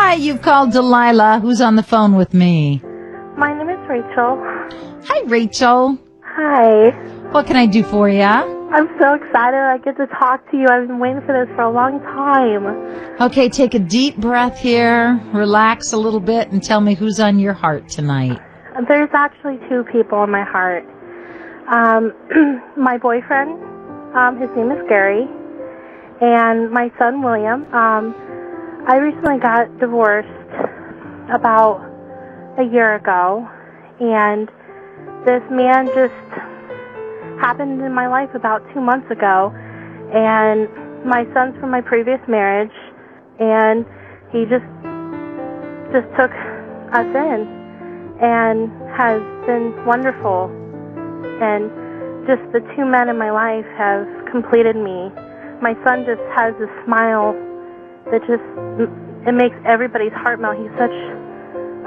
Hi, you've called Delilah. Who's on the phone with me? My name is Rachel. Hi, Rachel. Hi. What can I do for you? I'm so excited I get to talk to you. I've been waiting for this for a long time. Okay, take a deep breath here, relax a little bit, and tell me who's on your heart tonight. There's actually two people in my heart. My boyfriend, his name is Gary, and my son, William. I recently got divorced about a year ago, and this man just happened in my life about 2 months ago, and my son's from my previous marriage, and he just took us in and has been wonderful, and just the two men in my life have completed me. My son just has a smile that just, it makes everybody's heart melt. He's such